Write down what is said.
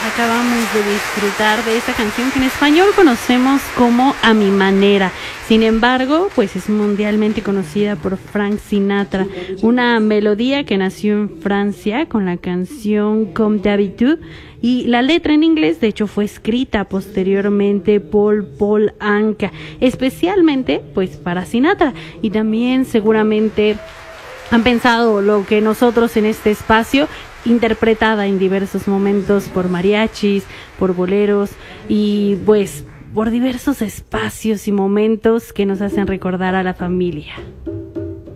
Acabamos de disfrutar de esta canción que en español conocemos como A Mi Manera. Sin embargo, pues es mundialmente conocida por Frank Sinatra, una melodía que nació en Francia con la canción Comme d'habitude, y la letra en inglés de hecho fue escrita posteriormente por Paul Anka, especialmente pues para Sinatra, y también seguramente han pensado lo que nosotros en este espacio, interpretada en diversos momentos por mariachis, por boleros y pues por diversos espacios y momentos que nos hacen recordar a la familia.